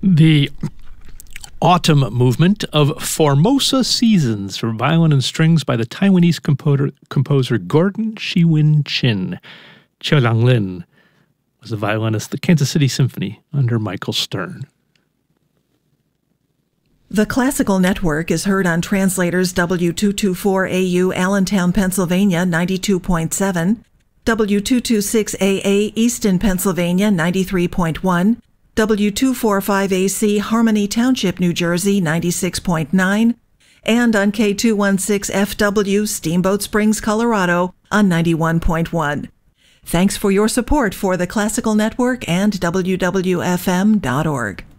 The Autumn Movement of Formosa Seasons for violin and strings by the Taiwanese composer Gordon Shiwin Chin. Chiao Langlin was the violinist of the Kansas City Symphony under Michael Stern. The Classical Network is heard on Translators W224AU Allentown, Pennsylvania 92.7, W226AA Easton, Pennsylvania 93.1, W245AC Harmony Township, New Jersey 96.9, and on K216FW Steamboat Springs, Colorado on 91.1. Thanks for your support for the Classical Network and WWFM.org.